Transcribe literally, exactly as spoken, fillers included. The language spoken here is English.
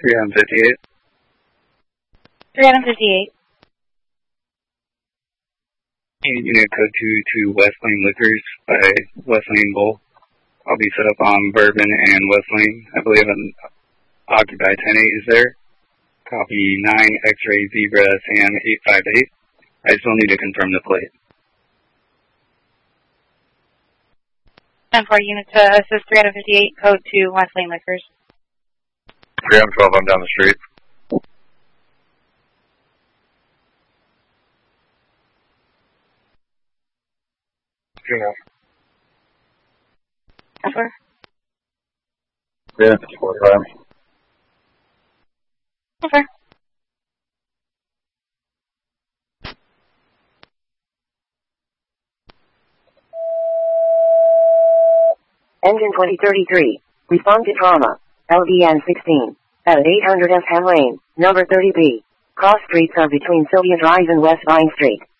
three fifty-eight. three fifty-eight. Unit code two to West Lane Liquors by West Lane Bowl. I'll be set up on Bourbon and West Lane. I believe an occupied ten eight is there. Copy nine X-ray Zebra Sam eight five eight. I still need to confirm the plate. ten four unit to assist three fifty-eight, code two West Lane Liquors. three twelve, I'm down the street. Yeah. Over. Yeah, forty-five. Over. Engine twenty thirty-three. Respond to trauma. L D N sixteen. At eight hundred F Ham Lane, number thirty B. Cross streets are between Sylvia Drive and West Vine Street.